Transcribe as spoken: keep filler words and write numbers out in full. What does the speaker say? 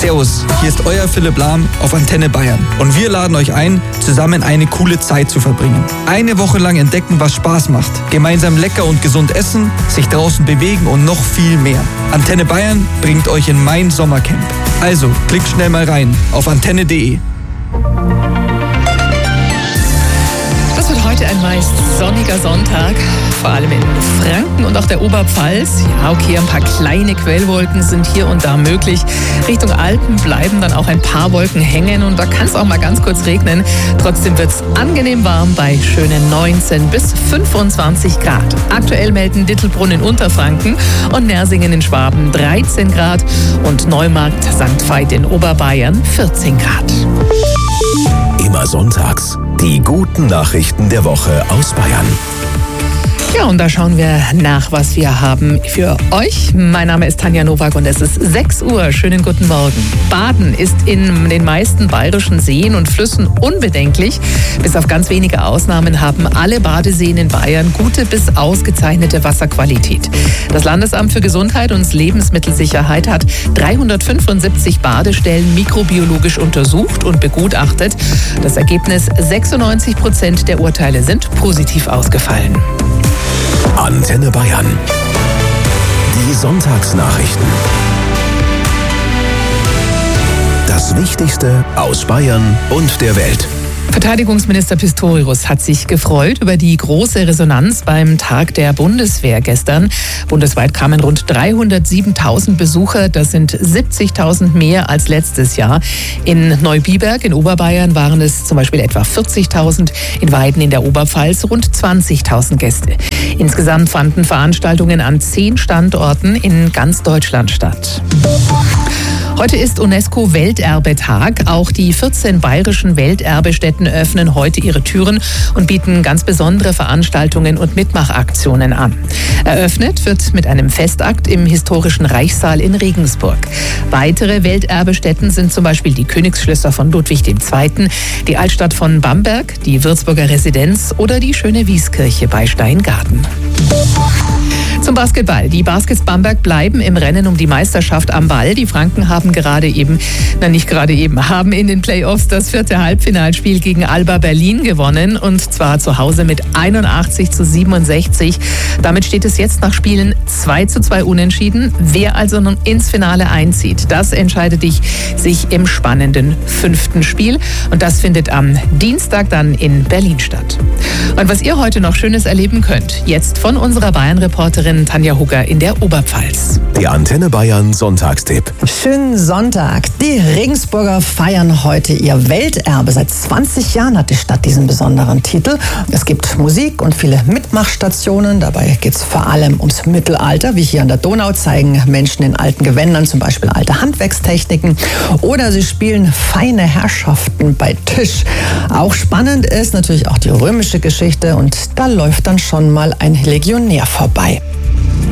Servus, hier ist euer Philipp Lahm auf Antenne Bayern. Und wir laden euch ein, zusammen eine coole Zeit zu verbringen. Eine Woche lang entdecken, was Spaß macht. Gemeinsam lecker und gesund essen, sich draußen bewegen und noch viel mehr. Antenne Bayern bringt euch in mein Sommercamp. Also, klickt schnell mal rein auf antenne punkt de. Das wird heute ein meist sonniger Sonntag, vor allem in Franken und auch der Oberpfalz. Ja, okay, ein paar kleine Quellwolken sind hier und da möglich. Richtung Alpen bleiben dann auch ein paar Wolken hängen und da kann es auch mal ganz kurz regnen. Trotzdem wird es angenehm warm bei schönen neunzehn bis fünfundzwanzig Grad. Aktuell melden Dittelbrunn in Unterfranken und Nersingen in Schwaben dreizehn Grad und Neumarkt Sankt Veit in Oberbayern vierzehn Grad. Immer sonntags die guten Nachrichten der Woche aus Bayern. Ja, und da schauen wir nach, was wir haben für euch. Mein Name ist Tanja Nowak und es ist sechs Uhr. Schönen guten Morgen. Baden ist in den meisten bayerischen Seen und Flüssen unbedenklich. Bis auf ganz wenige Ausnahmen haben alle Badeseen in Bayern gute bis ausgezeichnete Wasserqualität. Das Landesamt für Gesundheit und Lebensmittelsicherheit hat dreihundertfünfundsiebzig Badestellen mikrobiologisch untersucht und begutachtet. Das Ergebnis: sechsundneunzig Prozent der Urteile sind positiv ausgefallen. Antenne Bayern. Die Sonntagsnachrichten. Das Wichtigste aus Bayern und der Welt. Verteidigungsminister Pistorius hat sich gefreut über die große Resonanz beim Tag der Bundeswehr gestern. Bundesweit kamen rund dreihundertsiebentausend Besucher. Das sind siebzigtausend mehr als letztes Jahr. In Neubiberg in Oberbayern waren es zum Beispiel etwa vierzigtausend, in Weiden in der Oberpfalz rund zwanzigtausend Gäste. Insgesamt fanden Veranstaltungen an zehn Standorten in ganz Deutschland statt. Heute ist UNESCO-Welterbetag. Auch die vierzehn bayerischen Welterbestätten öffnen heute ihre Türen und bieten ganz besondere Veranstaltungen und Mitmachaktionen an. Eröffnet wird mit einem Festakt im historischen Reichssaal in Regensburg. Weitere Welterbestätten sind zum Beispiel die Königsschlösser von Ludwig der Zweite., die Altstadt von Bamberg, die Würzburger Residenz oder die schöne Wieskirche bei Steingarten. Zum Basketball. Die Baskets Bamberg bleiben im Rennen um die Meisterschaft am Ball. Die Franken haben gerade eben, na nicht gerade eben, haben in den Playoffs das vierte Halbfinalspiel gegen Alba Berlin gewonnen und zwar zu Hause mit einundachtzig zu siebenundsechzig. Damit steht es jetzt nach Spielen zwei zu zwei unentschieden. Wer also nun ins Finale einzieht, das entscheidet sich im spannenden fünften Spiel und das findet am Dienstag dann in Berlin statt. Und was ihr heute noch Schönes erleben könnt, jetzt von unserer Bayern-Reporterin Tanja Hugger in der Oberpfalz. Der Antenne Bayern Sonntagstipp. Schönen Sonntag. Die Regensburger feiern heute ihr Welterbe. Seit zwanzig Jahren hat die Stadt diesen besonderen Titel. Es gibt Musik und viele Mitmachstationen. Dabei geht es vor allem ums Mittelalter. Wie hier an der Donau zeigen Menschen in alten Gewändern zum Beispiel alte Handwerkstechniken. Oder sie spielen feine Herrschaften bei Tisch. Auch spannend ist natürlich auch die römische Geschichte. Und da läuft dann schon mal ein Legionär vorbei.